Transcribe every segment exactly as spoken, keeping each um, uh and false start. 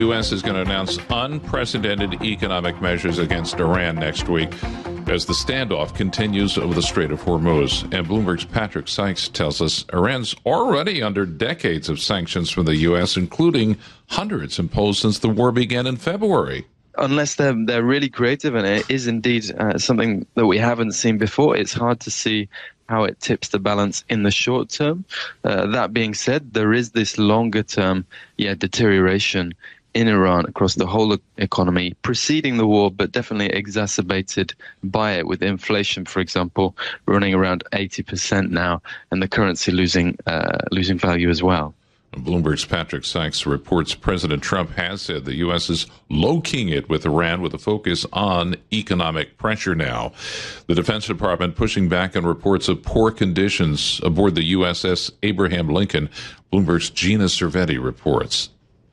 The U S is going to announce unprecedented economic measures against Iran next week as the standoff continues over the Strait of Hormuz. And Bloomberg's Patrick Sykes tells us Iran's already under decades of sanctions from the U S, including hundreds imposed since the war began in February. Unless they're, they're really creative, and it is indeed uh, something that we haven't seen before, it's hard to see how it tips the balance in the short term. Uh, that being said, there is this longer term yeah, deterioration in Iran across the whole economy preceding the war, but definitely exacerbated by it, with inflation, for example, running around eighty percent now, and the currency losing uh, losing value as well. Bloomberg's Patrick Sykes reports President Trump has said the U S is low-keying it with Iran with a focus on economic pressure now. The Defense Department pushing back on reports of poor conditions aboard the U S S Abraham Lincoln. Bloomberg's Gina Cervetti reports.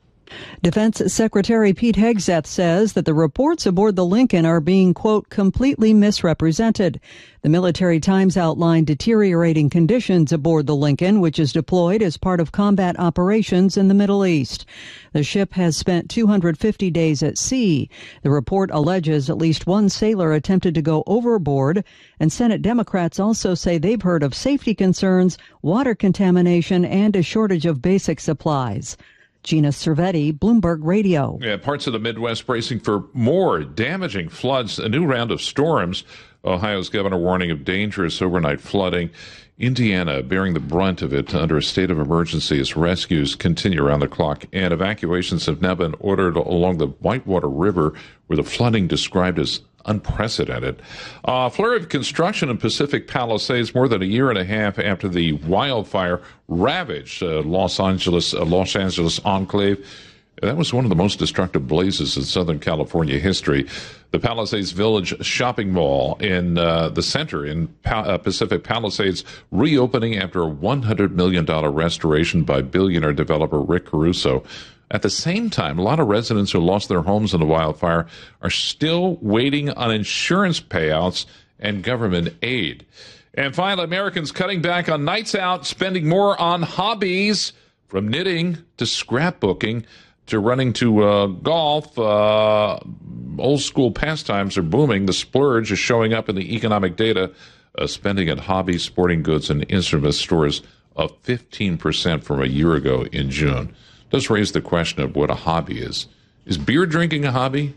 Defense Secretary Pete Hegseth says that the reports aboard the Lincoln are being, quote, completely misrepresented. The Military Times outlined deteriorating conditions aboard the Lincoln, which is deployed as part of combat operations in the Middle East. The ship has spent two hundred fifty days at sea. The report alleges at least one sailor attempted to go overboard, and Senate Democrats also say they've heard of safety concerns, water contamination, and a shortage of basic supplies. Gina Cervetti, Bloomberg Radio. Yeah, parts of the Midwest bracing for more damaging floods, a new round of storms. Ohio's governor warning of dangerous overnight flooding. Indiana bearing the brunt of it under a state of emergency as rescues continue around the clock. And evacuations have now been ordered along the Whitewater River, where the flooding described as unprecedented. Uh, flurry of construction in Pacific Palisades more than a year and a half after the wildfire ravaged uh, Los Angeles, uh, Los Angeles enclave. That was one of the most destructive blazes in Southern California history. The Palisades Village shopping mall in uh, the center in pa- uh, Pacific Palisades reopening after a one hundred million dollars restoration by billionaire developer Rick Caruso. At the same time, a lot of residents who lost their homes in the wildfire are still waiting on insurance payouts and government aid. And finally, Americans cutting back on nights out, spending more on hobbies, from knitting to scrapbooking to running to uh, golf. Uh, old school pastimes are booming. The splurge is showing up in the economic data. Uh, spending at hobby, sporting goods, and instrument stores up fifteen percent from a year ago in June. Does raise the question of what a hobby is. Is beer drinking a hobby?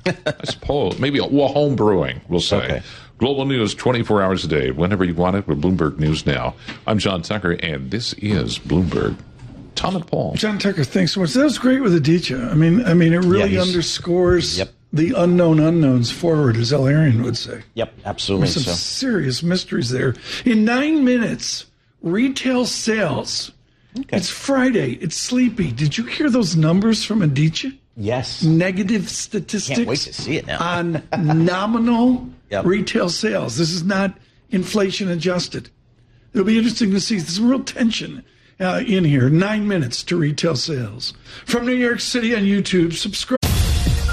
I suppose. Maybe, well, home brewing, we'll say. Okay. Global news twenty-four hours a day, whenever you want it, with Bloomberg News Now. I'm John Tucker, and this is Bloomberg. Tom and Paul. John Tucker, thanks so much. That was great with Aditya. I mean, I mean, it really yeah, underscores yep. the unknown unknowns forward, as El Arian would say. Yep, absolutely. There's some so. serious mysteries there. In nine minutes, retail sales. Okay. It's Friday. It's sleepy. Did you hear those numbers from Aditya? Yes. Negative statistics. Can't wait to see it now. On nominal yep. retail sales. This is not inflation adjusted. It'll be interesting to see. There's some real tension uh, in here. Nine minutes to retail sales. From New York City on YouTube, subscribe.